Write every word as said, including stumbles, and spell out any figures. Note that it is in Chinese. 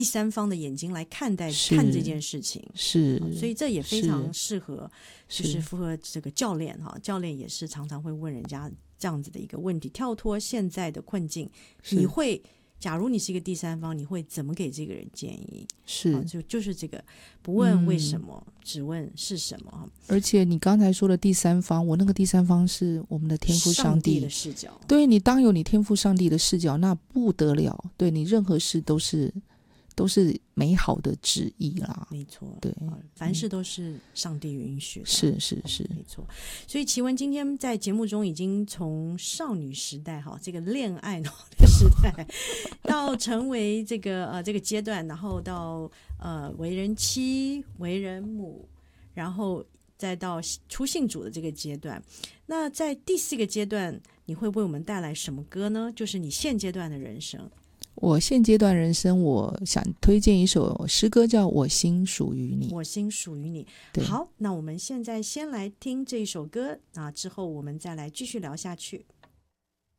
第三方的眼睛来看待看这件事情， 是， 所以这也非常适合，就是符合这个教练哈，教练也是常常会问人家这样子的一个问题，跳脱现在的困境，你会假如你是一个第三方，你会怎么给这个人建议？ 是， 哦、就就是这个不问为什么、嗯、只问是什么。 而且你刚才说的第三方，我那个第三方是我们的天父上帝上帝的视角， 对，你当有你天父上帝的视角，那不得了，对，你任何事都是都是美好的旨意啦， 没错， 对、 啊，凡事都是上帝允许的， 是是是， 没错。所以奇文今天在节目中已经从少女时代哈，这个恋爱的时代，到成为这个呃这个阶段，然后到呃为人妻、为人母，然后再到初信主的这个阶段。那在第四个阶段，你会为我们带来什么歌呢？就是你现阶段的人生。 我现阶段人生，我想推荐一首诗歌，叫《我心属于你》。 我心属于你。好，那我们现在先来听这一首歌，那之后我们再来继续聊下去。